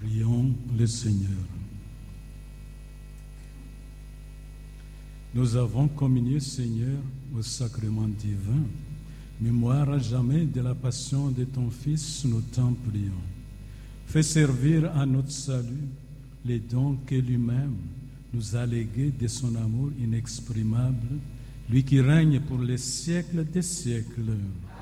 Prions le Seigneur. Nous avons communié, Seigneur, au sacrement divin, mémoire à jamais de la passion de ton Fils, nous t'en prions. Fais servir à notre salut les dons que lui-même nous a légués de son amour inexprimable, lui qui règne pour les siècles des siècles.